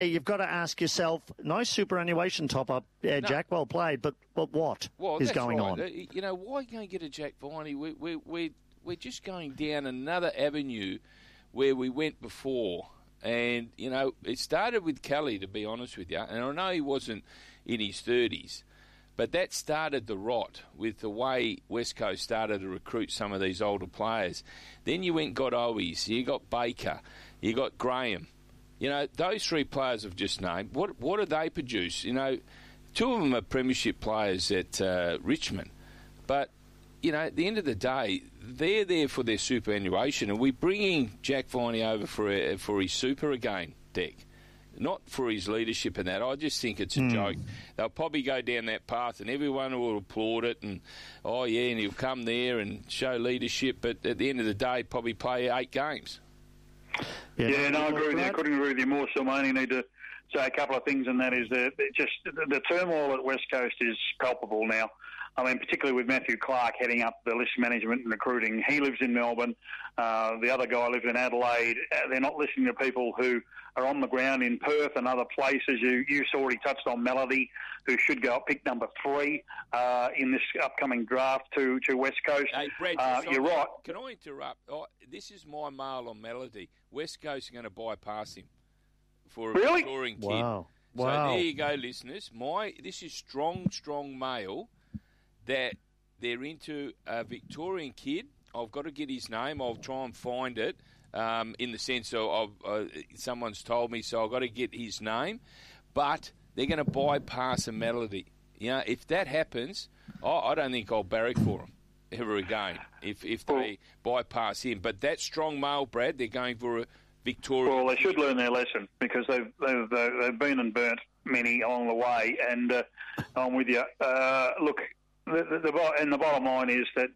you've got to ask yourself, nice superannuation top-up, Jack, well played, but what is going on? You know, why go and get a Jack Viney? We're just going down another avenue where we went before. And, you know, it started with Kelly, to be honest with you, and I know he wasn't in his 30s, but that started the rot with the way West Coast started to recruit some of these older players. Then you went and got Owies, you got Baker, you got Graham. You know, those three players I've just named, what do they produce? You know, two of them are premiership players at Richmond. But, you know, at the end of the day, they're there for their superannuation, and we're bringing Jack Viney over for his super again, Deck. Not for his leadership and that. I just think it's a joke. They'll probably go down that path and everyone will applaud it and, oh, yeah, and he'll come there and show leadership, but at the end of the day, probably play 8 games. Yeah, no, I agree with you. I couldn't agree with you more, Silmane. You need to say a couple of things, and that is that just the turmoil at West Coast is palpable now. I mean, particularly with Matthew Clark heading up the list management and recruiting. He lives in Melbourne. The other guy lives in Adelaide. They're not listening to people who are on the ground in Perth and other places. You already touched on Melody, who should go up pick number 3 in this upcoming draft to West Coast. Hey, Brad, you're right. Can I interrupt? This is my mail on Melody. West Coast are going to bypass him for a Victorian kid. Wow. So there you go, listeners. This is strong mail that they're into a Victorian kid. I've got to get his name. I'll try and find it in the sense of someone's told me, so I've got to get his name. But they're going to bypass a Melody. You know, if that happens, I don't think I'll barrack for them ever again if they bypass him. But that strong mail, Brad, they're going for a Victorian. Well, they should learn their lesson because they've been and burnt many along the way. And I'm with you. Look. The bottom line is that,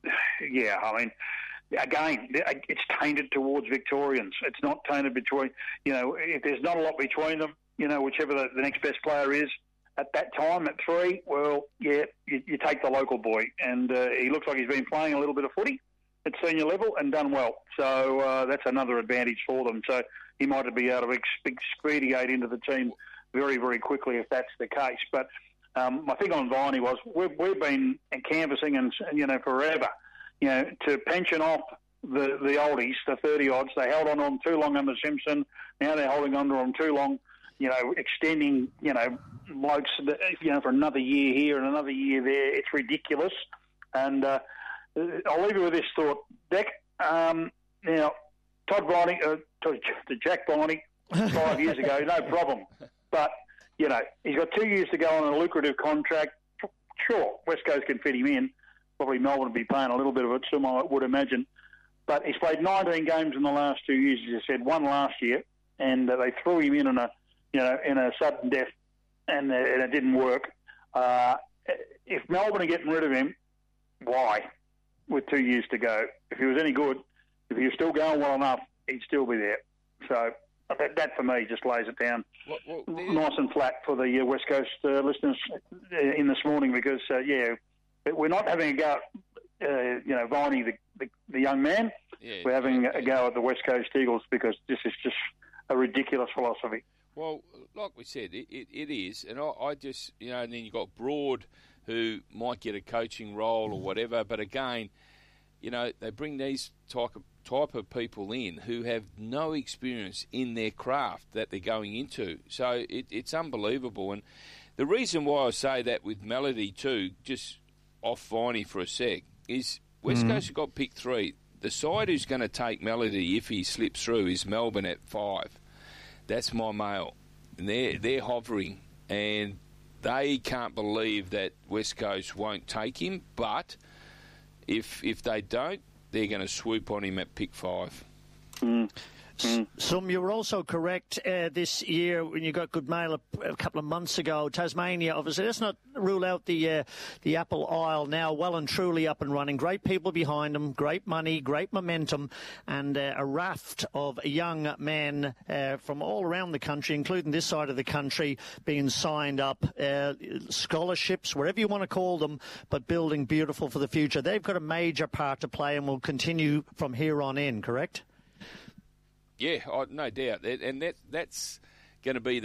I mean, again, it's tainted towards Victorians. It's not tainted between, you know, if there's not a lot between them, you know, whichever the next best player is at that time at 3, well, yeah, you take the local boy. And he looks like he's been playing a little bit of footy at senior level and done well. So that's another advantage for them. So he might be able to expedite into the team very, very quickly if that's the case. But my thing on Viney was we've been canvassing and you know forever, you know, to pension off the oldies, the 30-odds. They held on to them too long under Simpson. Now they're holding on to them too long, you know, extending, you know, blokes, you know, for another year here and another year there. It's ridiculous. And I'll leave you with this thought, Beck. Now, Jack Viney 5 years ago, no problem, but. You know, he's got 2 years to go on a lucrative contract. Sure, West Coast can fit him in. Probably Melbourne would be paying a little bit of it, some I would imagine. But he's played 19 games in the last 2 years, as I said, one last year, and they threw him in a sudden death, and it didn't work. If Melbourne are getting rid of him, why? With 2 years to go, if he was any good, if he was still going well enough, he'd still be there. So. That for me just lays it down nice and flat for the West Coast listeners in this morning because, we're not having a go at, Viney, the young man. Yeah, we're having a go at the West Coast Eagles because this is just a ridiculous philosophy. Well, like we said, it is. And I just, you know, and then you've got Broad who might get a coaching role or whatever. But again, you know, they bring these type of people in who have no experience in their craft that they're going into. So it's unbelievable. And the reason why I say that with Melody too, just off Viney for a sec, is West Coast have got pick 3. The side who's going to take Melody if he slips through is Melbourne at 5. That's my mail. And they're hovering. And they can't believe that West Coast won't take him. But if they don't, they're going to swoop on him at pick 5. Some, you were also correct this year when you got good mail a couple of months ago. Tasmania, obviously, let's not rule out the Apple Isle now, well and truly up and running. Great people behind them, great money, great momentum, and a raft of young men from all around the country, including this side of the country, being signed up. Scholarships, whatever you want to call them, but building beautiful for the future. They've got a major part to play and will continue from here on in, correct? Yeah, no doubt. And that's going to be